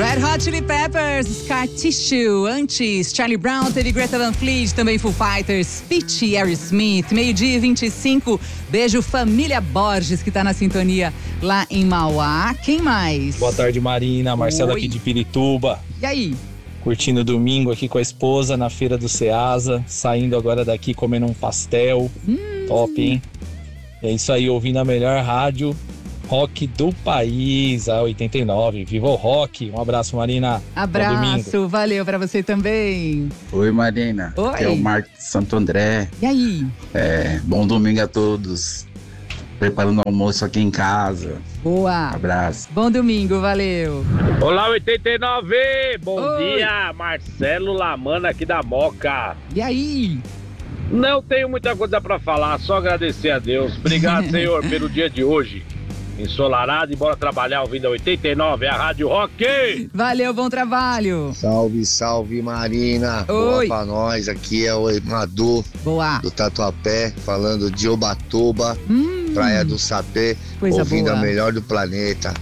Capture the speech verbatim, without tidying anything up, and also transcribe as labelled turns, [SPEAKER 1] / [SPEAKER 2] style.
[SPEAKER 1] Red Hot Chili Peppers, Scar Tissue. Antes, Charlie Brown, teve Greta Van Fleet, também Foo Fighters, Pitty e Aerosmith. Meio-dia e vinte e cinco. Beijo, família Borges, que tá na sintonia lá em Mauá. Quem mais?
[SPEAKER 2] Boa tarde, Marina. Marcelo
[SPEAKER 1] Oi.
[SPEAKER 2] aqui de Pirituba.
[SPEAKER 1] E aí?
[SPEAKER 2] Curtindo o domingo aqui com a esposa na feira do Ceasa. Saindo agora daqui comendo um pastel.
[SPEAKER 1] Hum.
[SPEAKER 2] Top, hein? É isso aí, ouvindo a melhor rádio rock do país, a oitenta e nove. Viva o rock! Um abraço, Marina.
[SPEAKER 1] Abraço, valeu pra você também.
[SPEAKER 3] Oi, Marina.
[SPEAKER 1] Oi.
[SPEAKER 3] Aqui é o Marcos de Santo André.
[SPEAKER 1] E aí?
[SPEAKER 3] É, bom domingo a todos. Preparando o almoço aqui em casa.
[SPEAKER 1] Boa.
[SPEAKER 3] Abraço.
[SPEAKER 1] Bom domingo, valeu.
[SPEAKER 4] Olá, oitenta e nove! Bom
[SPEAKER 1] Oi.
[SPEAKER 4] dia, Marcelo Lamana aqui da Moca.
[SPEAKER 1] E aí?
[SPEAKER 4] Não tenho muita coisa pra falar, só agradecer a Deus. Obrigado, Senhor, pelo dia de hoje. Ensolarado e bora trabalhar ouvindo a oitenta e nove, a Rádio Rock.
[SPEAKER 1] Valeu, bom trabalho.
[SPEAKER 5] Salve, salve, Marina. Boa
[SPEAKER 1] Oi.
[SPEAKER 5] pra nós. Aqui é o Emador
[SPEAKER 1] Boa.
[SPEAKER 5] do Tatuapé, falando de Ubatuba,
[SPEAKER 1] Hum,
[SPEAKER 5] Praia do Sapé,
[SPEAKER 1] coisa
[SPEAKER 5] ouvindo
[SPEAKER 1] boa.
[SPEAKER 5] a melhor do planeta.